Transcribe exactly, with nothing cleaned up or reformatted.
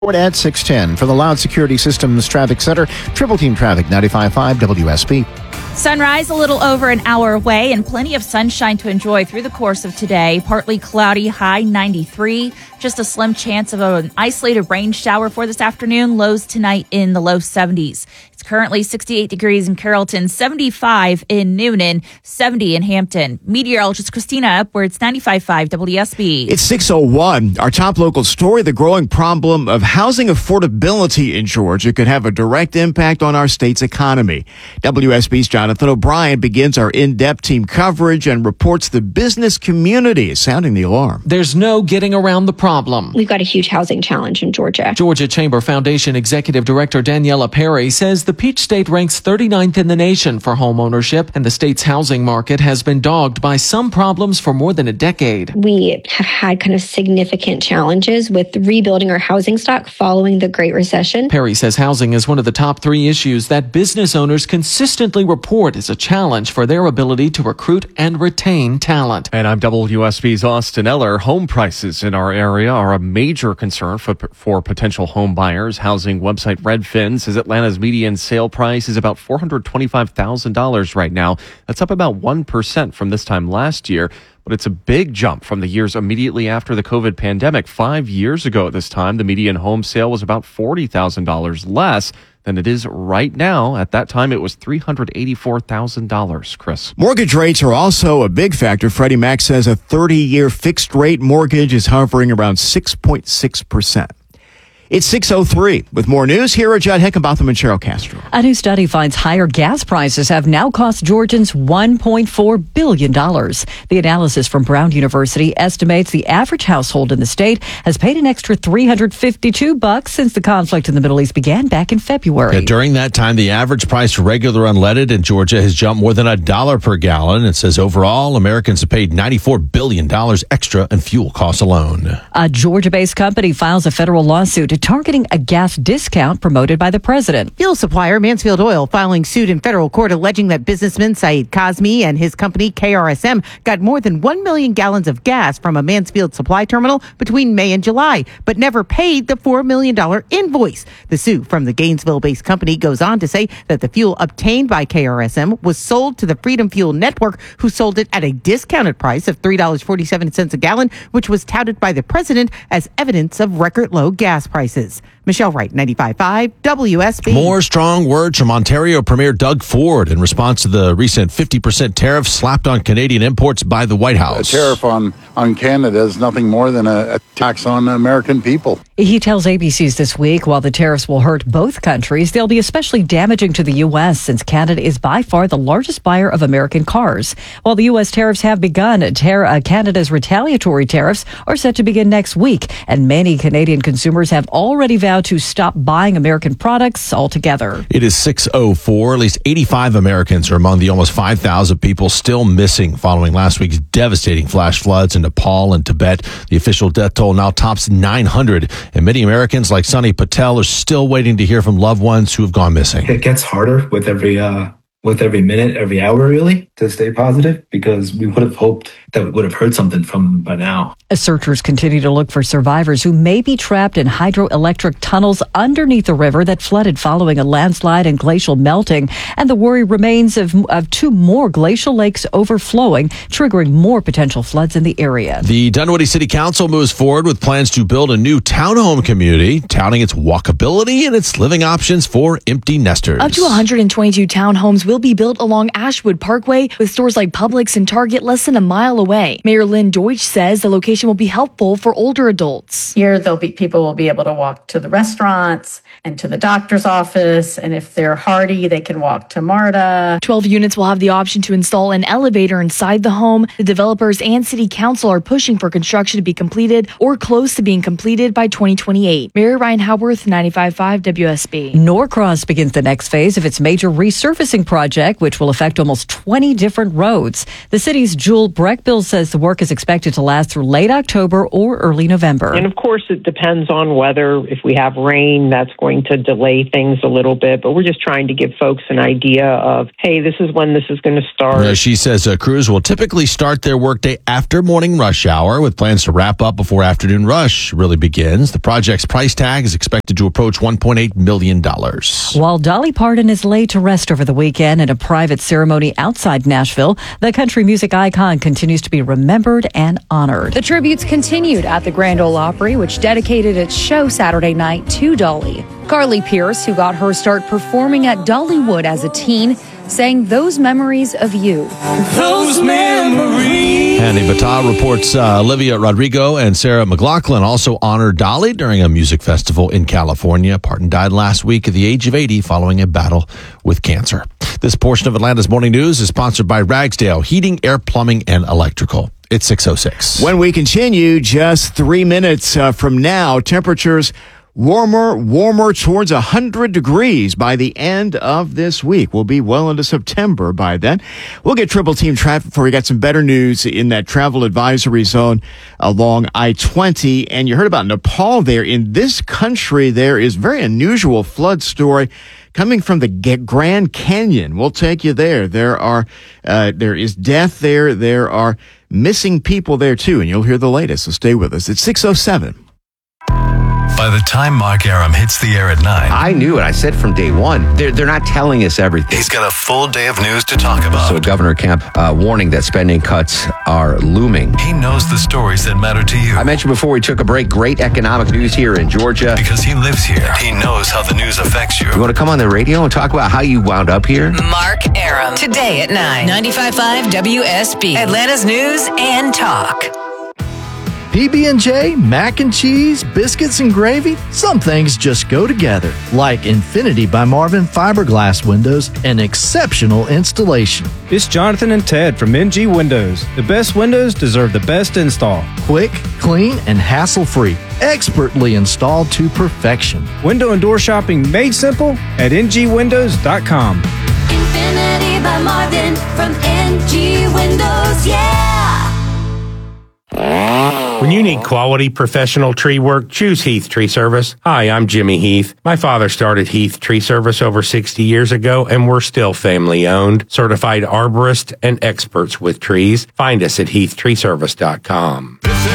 At six ten for the Loud Security Systems Traffic Center, Triple Team Traffic, ninety-five point five W S B. Sunrise a little over an hour away and plenty of sunshine to enjoy through the course of today. Partly cloudy, high ninety-three. Just a slim chance of an isolated rain shower for this afternoon. Lows tonight in the low seventies. It's currently sixty-eight degrees in Carrollton, seventy-five in Noonan, seventy in Hampton. Meteorologist Christina Upwards, ninety-five point five W S B. It's six oh one. Our top local story, the growing problem of housing affordability in Georgia could have a direct impact on our state's economy. W S B's Jonathan O'Brien begins our in-depth team coverage and reports the business community is sounding the alarm. There's no getting around the problem. We've got a huge housing challenge in Georgia. Georgia Chamber Foundation Executive Director Daniela Perry says the Peach State ranks thirty-ninth in the nation for home ownership, and the state's housing market has been dogged by some problems for more than a decade. We have had kind of significant challenges with rebuilding our housing stock following the Great Recession. Perry says housing is one of the top three issues that business owners consistently report as a challenge for their ability to recruit and retain talent. And I'm W S B's Austin Eller. Home prices in our area are a major concern for, for potential home buyers. Housing website Redfin says Atlanta's median sale price is about four hundred twenty-five thousand dollars right now. That's up about one percent from this time last year. But it's a big jump from the years immediately after the COVID pandemic. Five years ago at this time, the median home sale was about forty thousand dollars less than it is right now. At that time, it was three hundred eighty-four thousand dollars, Chris. Mortgage rates are also a big factor. Freddie Mac says a thirty-year fixed-rate mortgage is hovering around six point six percent. It's six oh three. With more news, here are Judd Hickenbotham and Cheryl Castro. A new study finds higher gas prices have now cost Georgians one point four billion dollars. The analysis from Brown University estimates the average household in the state has paid an extra three hundred fifty-two bucks since the conflict in the Middle East began back in February. Yeah, during that time, the average price for regular unleaded in Georgia has jumped more than a dollar per gallon. It says overall, Americans have paid ninety-four billion dollars extra in fuel costs alone. A Georgia-based company files a federal lawsuit targeting a gas discount promoted by the president. Fuel supplier Mansfield Oil filing suit in federal court alleging that businessman Saeed Kazmi and his company K R S M got more than one million gallons of gas from a Mansfield supply terminal between May and July, but never paid the four million dollars invoice. The suit from the Gainesville-based company goes on to say that the fuel obtained by K R S M was sold to the Freedom Fuel Network, who sold it at a discounted price of three dollars and forty-seven cents a gallon, which was touted by the president as evidence of record low gas prices. Michelle Wright, ninety-five point five W S B. More strong words from Ontario Premier Doug Ford in response to the recent fifty percent tariff slapped on Canadian imports by the White House. A tariff on, on Canada is nothing more than a, a tax on American people. He tells A B C's This Week while the tariffs will hurt both countries, they'll be especially damaging to the U S since Canada is by far the largest buyer of American cars. While the U S tariffs have begun, ter- uh, Canada's retaliatory tariffs are set to begin next week, and many Canadian consumers have already vowed to stop buying American products altogether. It is six oh four. At least eighty-five Americans are among the almost five thousand people still missing following last week's devastating flash floods in Nepal and Tibet. The official death toll now tops nine hundred, and many Americans like Sunny Patel are still waiting to hear from loved ones who have gone missing. It gets harder with every uh, with every minute, every hour, really, to stay positive, because we would have hoped that we would have heard something from them by now. Searchers continue to look for survivors who may be trapped in hydroelectric tunnels underneath the river that flooded following a landslide and glacial melting. And the worry remains of, of two more glacial lakes overflowing, triggering more potential floods in the area. The Dunwoody City Council moves forward with plans to build a new townhome community, touting its walkability and its living options for empty nesters. Up to one hundred twenty-two townhomes will be built along Ashwood Parkway, with stores like Publix and Target less than a mile away. Mayor Lynn Deutsch says the location will be helpful for older adults. Here, there'll be people will be able to walk to the restaurants and to the doctor's office, and if they're hardy, they can walk to MARTA. twelve units will have the option to install an elevator inside the home. The developers and city council are pushing for construction to be completed or close to being completed by twenty twenty-eight. Mary Ryan Howarth, ninety-five point five W S B. Norcross begins the next phase of its major resurfacing project project, which will affect almost twenty different roads. The city's Jewel Breckbill says the work is expected to last through late October or early November. And of course, it depends on weather. If we have rain, that's going to delay things a little bit. But we're just trying to give folks an idea of, hey, this is when this is going to start. Uh, she says uh, crews will typically start their workday after morning rush hour with plans to wrap up before afternoon rush really begins. The project's price tag is expected to approach one point eight million dollars. While Dolly Parton is laid to rest over the weekend in a private ceremony outside Nashville, the country music icon continues to be remembered and honored. The tributes continued at the Grand Ole Opry, which dedicated its show Saturday night to Dolly. Carly Pierce, who got her start performing at Dollywood as a teen, sang Those Memories of You. Those memories. Andy Battah reports uh, Olivia Rodrigo and Sarah McLachlan also honored Dolly during a music festival in California. Parton died last week at the age of eighty following a battle with cancer. This portion of Atlanta's Morning News is sponsored by Ragsdale Heating, Air, Plumbing, and Electrical. It's six oh six. When we continue, just three minutes uh, from now, temperatures warmer, warmer towards one hundred degrees by the end of this week. We'll be well into September by then. We'll get triple team traffic before we got some better news in that travel advisory zone along I twenty. And you heard about Nepal there. In this country, there is very unusual flood story coming from the Grand Canyon. We'll take you there. There are, uh, there is death there. There are missing people there too. And you'll hear the latest. So stay with us. It's six oh seven. By the time Mark Aram hits the air at nine, I knew it. I said from day one, they're, they're not telling us everything. He's got a full day of news to talk about. So Governor Kemp uh, warning that spending cuts are looming. He knows the stories that matter to you. I mentioned before we took a break, great economic news here in Georgia. Because he lives here. He knows how the news affects you. You want to come on the radio and talk about how you wound up here? Mark Aram. Today at nine. ninety-five point five W S B. Atlanta's News and Talk. P B and J, mac and cheese, biscuits and gravy, some things just go together. Like Infinity by Marvin Fiberglass Windows, an exceptional installation. It's Jonathan and Ted from N G Windows. The best windows deserve the best install. Quick, clean, and hassle-free. Expertly installed to perfection. Window and door shopping made simple at N G windows dot com. Infinity by Marvin from N G Windows, yeah! When you need quality professional tree work, choose Heath Tree Service. Hi, I'm Jimmy Heath. My father started Heath Tree Service over sixty years ago, and we're still family owned, certified arborists and experts with trees. Find us at heath tree service dot com.